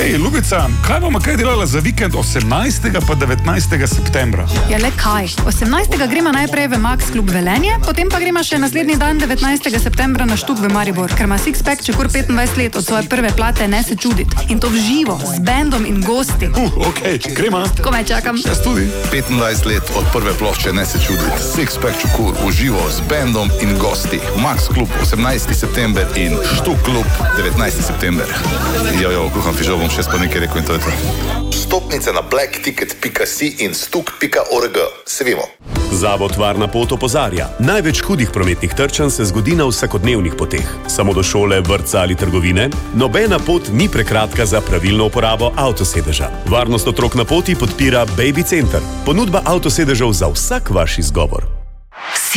Ej, Ljubica, kaj bomo kaj delala za vikend 18. pa 19. septembra? Ja, le kaj. 18. gremo najprej v Max klub Velenje, potem pa gremo še naslednji dan 19. septembra na Štuk v Maribor, ker ima Sixpack čekor 25 let od svoje prve plate Ne se čudit. In to v živo, z bendom in gosti. Okej, gremo. Komaj čakam. Jaz tudi. 25 let od prve plošče Ne se čudit. Sixpack čekur v živo, z bendom in gosti. Max klub 18. september in Štuk klub 19. september. Jo, kuham fižol, bom še pa nekaj rekel in to je to. Stopnice na blackticket.si in stuk.org. Se vemo. Zavod Varna pot opozarja. Največ hudih prometnih trčanj se zgodi na vsakodnevnih poteh. Samo do šole, vrtca ali trgovine. Nobena pot ni prekratka za pravilno uporabo avtosedeža. Varnost otrok na poti podpira Baby Center. Ponudba avtosedežev za vsak vaš izgovor.